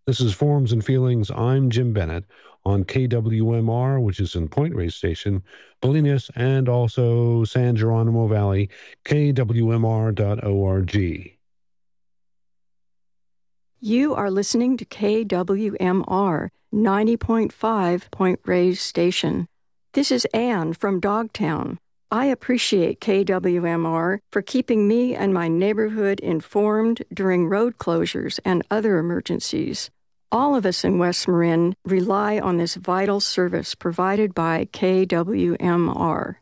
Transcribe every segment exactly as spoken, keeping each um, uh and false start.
This is Forms and Feelings. I'm Jim Bennett on K W M R, which is in Point Reyes Station, Bolinas, and also San Geronimo Valley, K W M R dot org. You are listening to K W M R ninety point five Point Reyes Station. This is Anne from Dogtown. I appreciate K W M R for keeping me and my neighborhood informed during road closures and other emergencies. All of us in West Marin rely on this vital service provided by K W M R.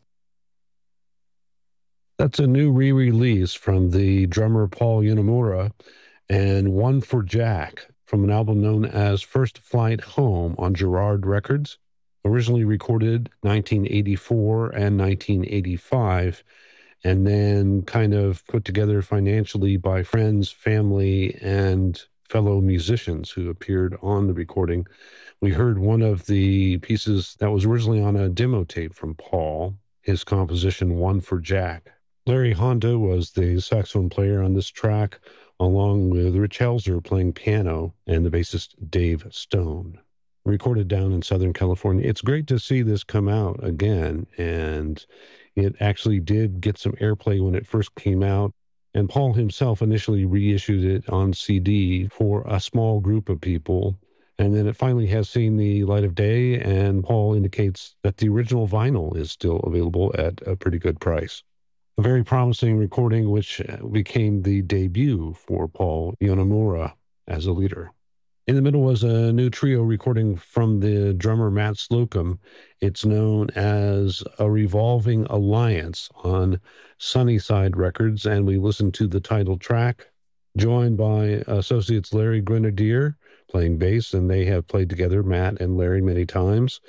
That's a new re-release from the drummer Paul Yonemura and One for Jack from an album known as First Flight Home on Gerard Records, originally recorded nineteen eighty-four and nineteen eighty-five, and then kind of put together financially by friends, family, and fellow musicians who appeared on the recording. We heard one of the pieces that was originally on a demo tape from Paul, his composition One for Jack. Larry Honda was the saxophone player on this track, along with Rich Helzer playing piano and the bassist Dave Stone. Recorded down in Southern California. It's great to see this come out again, and it actually did get some airplay when it first came out. And Paul himself initially reissued it on C D for a small group of people. And then it finally has seen the light of day, and Paul indicates that the original vinyl is still available at a pretty good price. A very promising recording, which became the debut for Paul Yonemura as a leader. In the middle was a new trio recording from the drummer Matt Slocum. It's known as A Revolving Alliance on Sunnyside Records, and we listened to the title track, joined by associates Larry Grenadier playing bass, and they have played together, Matt and Larry, many times,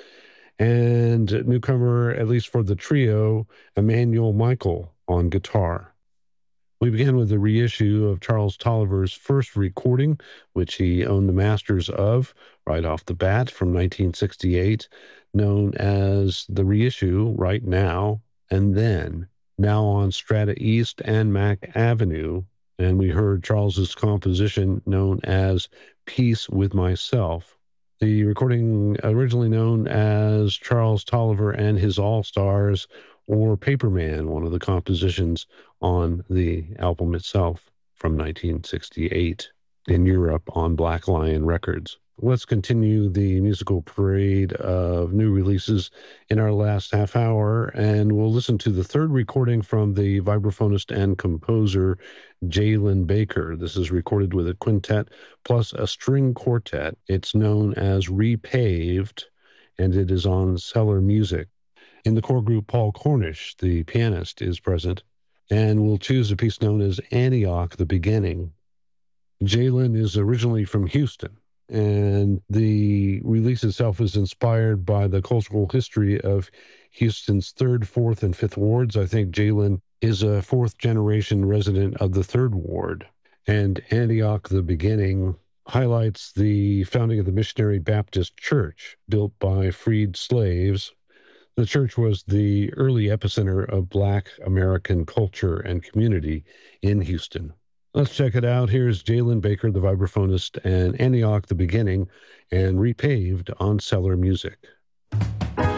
and newcomer, at least for the trio, Emmanuel Michael on guitar. We began with the reissue of Charles Tolliver's first recording, which he owned the masters of right off the bat from nineteen sixty-eight, known as the reissue Right Now and Then, now on Strata East and Mack Avenue. And we heard Charles's composition known as Peace with Myself. The recording originally known as Charles Tolliver and His All-Stars, or Paperman, one of the compositions on the album itself from nineteen sixty-eight in Europe on Black Lion Records. Let's continue the musical parade of new releases in our last half hour, and we'll listen to the third recording from the vibraphonist and composer Jalen Baker. This is recorded with a quintet plus a string quartet. It's known as Repaved, and it is on Cellar Music. In the core group, Paul Cornish, the pianist, is present, and we'll choose a piece known as Antioch, the Beginning. Jalen is originally from Houston, and the release itself is inspired by the cultural history of Houston's third, fourth, and fifth wards. I think Jalen is a fourth-generation resident of the third ward, and Antioch, the Beginning, highlights the founding of the Missionary Baptist Church, built by freed slaves. The church was the early epicenter of Black American culture and community in Houston. Let's check it out. Here's Jalen Baker, the vibraphonist, and Antioch, the Beginning, and Repaved on Cellar Music.